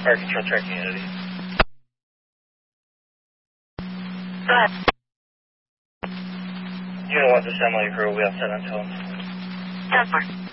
Fire control tracking unity. Go ahead. Unit 1 to assembly crew will be outside until. 10-4.